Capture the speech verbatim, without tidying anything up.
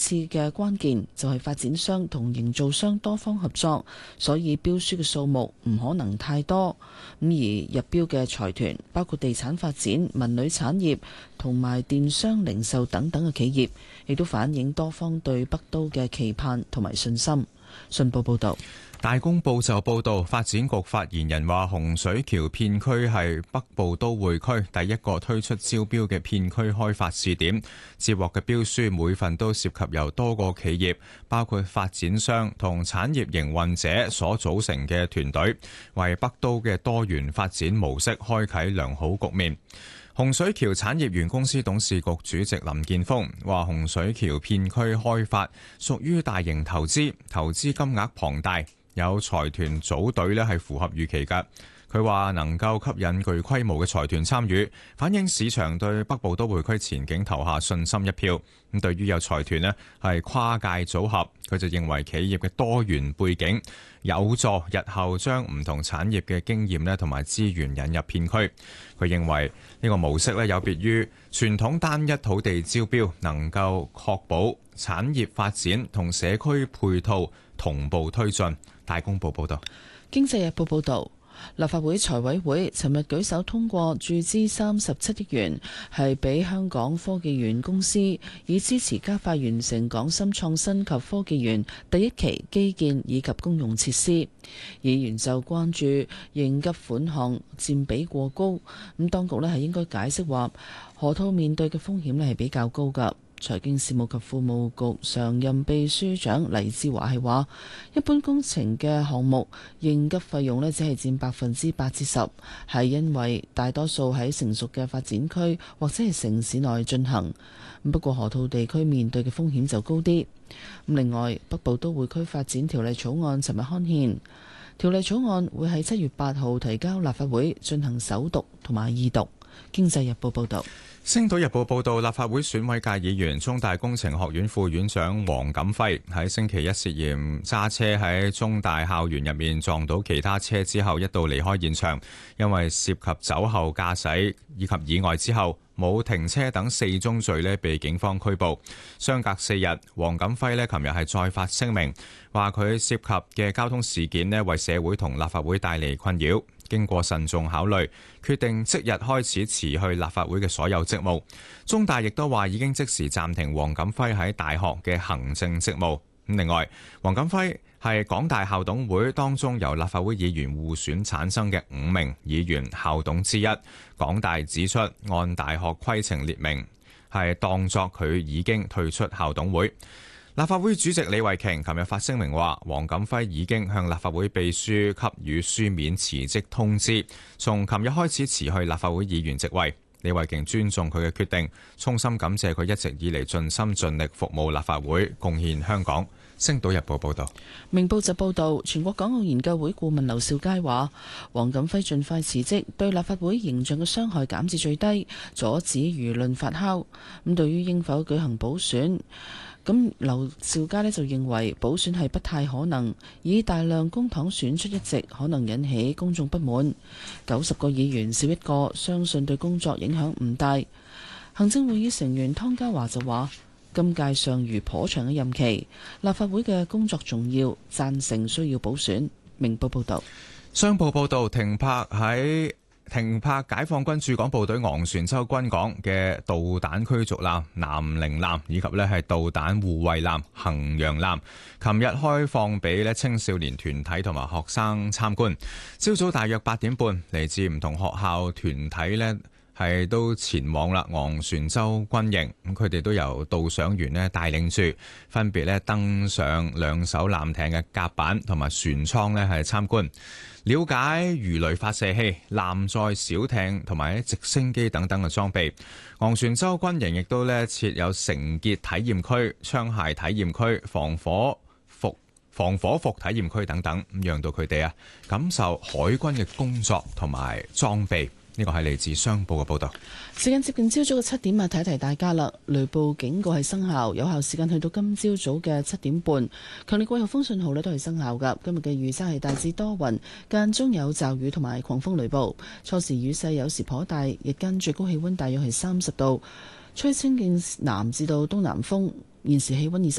次嘅關鍵就係發展商同營造商多方合作，所以標書嘅數目唔可能太多。咁而入標嘅財團包括地產發展、文旅產業同埋電商零售等等嘅企業，亦都反映多方對北都嘅期盼同埋信心。信報報道。 大公報就報道，發展局發言人話，洪水橋片區係北部都會區第一個推出招標嘅片區開發試點，接獲嘅標書每份都涉及由多個企業，包括發展商同產業營運者所組成嘅團隊，為北都嘅多元發展模式開啟良好局面。洪水橋產業園公司董事局主席林健鋒話，洪水橋片區開發屬於大型投資，投資金額龐大，有財團組隊咧係符合預期㗎。佢話能夠吸引具規模嘅財團參與，反映市場對北部都會區前景投下信心一票。咁對於有財團咧係跨界組合，佢就認為企業嘅多元背景有助日後將唔同產業嘅經驗咧同埋資源引入片區。佢認為呢個模式咧有別於傳統單一土地招標，能夠確保產業發展同社區配套同步推進。大公報報道。 經濟日報報導。立法會財委會尋日舉手通過注資三十七億元，係俾香港科技園公司，以支持加快完成港深創新及科技園第一期基建以及公用設施。議員就關注應急款項佔比過高，咁當局咧係應該解釋話，河套面對嘅風險咧係比較高㗎。財經事務及庫務局常任秘書長黎志華係話，一般工程嘅項目應急費用咧只係佔百分之八至十，係因為大多數喺成熟嘅發展區或者係城市內進行。不過河套地區面對嘅風險就高啲。另外，北部都會區發展條例草案尋日刊憲，條例草案會喺七月八號提交立法會進行首讀同埋二讀。經濟日報報道。 星島日報報道，立法會選委界議員、中大工程學院副院長黃錦輝喺星期一涉嫌揸車喺中大校園入面撞到其他車之後，一度離開現場，因為涉及酒後駕駛以及意外之後冇停車等四宗罪呢，被警方拘捕。相隔四日，黃錦輝呢琴日係再發聲明，話佢涉及嘅交通事件呢，為社會同立法會帶嚟困擾。經過慎重考慮，決定即日開始辭去立法會嘅所有職務。中大亦都話已經即時暫停黃錦輝喺大學嘅行政職務。另外，黃錦輝係港大校董會當中由立法會議員互選產生嘅五名議員校董之一。港大指出，按大學規程列明，係當作佢已經退出校董會。立法會主席李慧瓊琴日發聲明話，黃錦輝已經向立法會秘書給予書面辭職通知，從琴日開始辭去立法會議員職位。李慧瓊尊重佢嘅決定，衷心感謝佢一直以嚟盡心盡力服務立法會，貢獻香港。星島日報報道。 明報就報道，全國港澳研究會顧問劉兆佳話，黃錦輝盡快辭職對立法會形象嘅傷害減至最低，阻止輿論發酵。咁對於應否舉行補選，咁劉兆佳呢就認為補選係不太可能，以大量公帑選出一席可能引起公眾不滿。九十個議員少一個，相信對工作影響唔大。行政會議成員湯家驊就話，今屆尚餘頗長嘅任期，立法會嘅工作重要，贊成需要補選。明報報道。 商報報道，停泊喺停泊解放軍駐港部隊昂船洲軍港嘅導彈驅逐艦南寧艦以及咧係導彈護衛艦衡陽艦，琴日開放俾咧青少年團體同埋學生參觀。朝早大約八點半，嚟自唔同學校團體咧係都前往啦昂船洲軍營，咁佢哋都由導賞員咧帶領住，分別咧登上兩艘艦艇嘅甲板同埋船艙咧係參觀，了解魚雷發射器、艦載小艇同埋直升機等等嘅裝備。昂船洲軍營亦都咧設有繩結體驗區、槍械體驗區、防火服防火服體驗區等等，咁讓到佢哋啊感受海軍嘅工作同埋裝備。呢個係嚟自商報嘅報道。 時間接近朝早嘅七點啊，提一提大家啦。雷暴警告係生效，有效時間去到今朝早嘅七點半。強烈季候風信號咧都係生效噶。今日嘅預測係大致多雲，間中有驟雨同埋狂風雷暴。初時雨勢有時頗大，日間最高氣溫大約係三十度，吹清勁南至到東南風。現時氣溫二十